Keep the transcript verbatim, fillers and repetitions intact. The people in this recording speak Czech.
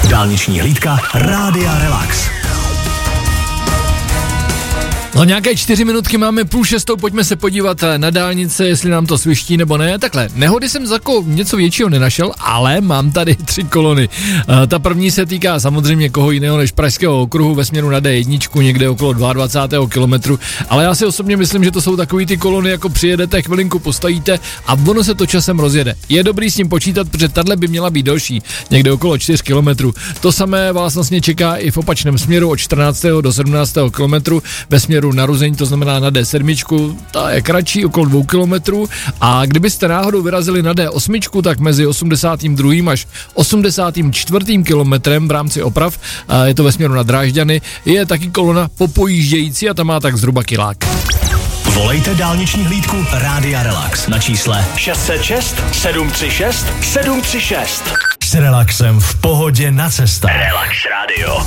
Dálniční hlídka Rádia Relax. No nějaké čtyři minutky máme půl šestou, pojďme se podívat na dálnice, jestli nám to sviští nebo ne. Takhle, nehody jsem jako něco většího nenašel, ale mám tady tři kolony. Uh, ta první se týká samozřejmě koho jiného než Pražského okruhu ve směru na dé jedna, někde okolo dvacátého druhého kilometru, ale já si osobně myslím, že to jsou takový ty kolony, jako přijedete, chvilinku postojíte a ono se to časem rozjede. Je dobrý s tím počítat, protože tahle by měla být delší, někde okolo čtyři kilometry. To samé vás vlastně čeká i v opačném směru od čtrnáctého do sedmnáctého kilometru ve směru na Ruzeň, to znamená na dé sedm, ta je kratší, okolo dvou kilometrů, a kdybyste náhodou vyrazili na dé osm, tak mezi osmdesátým druhým až osmdesátým čtvrtým kilometrem v rámci oprav, je to ve směru na Drážďany, je taky kolona popojíždějící a ta má tak zhruba kilák. Volejte dálniční hlídku Rádia Relax na čísle šest set šest sedm tři šest sedm tři šest. S relaxem v pohodě na cestách. Relax Radio.